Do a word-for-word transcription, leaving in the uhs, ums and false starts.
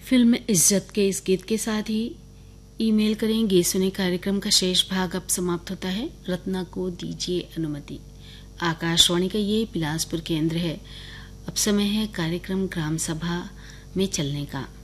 Film इज्जत के इस गीत के साथ ही ईमेल करेंगे। सुने कार्यक्रम का शेष भाग अब समाप्त होता है। रत्ना को दीजिए अनुमति। आकाशवाणी का ये बिलासपुर केंद्र है। अब समय है कार्यक्रम ग्राम सभा में चलने का।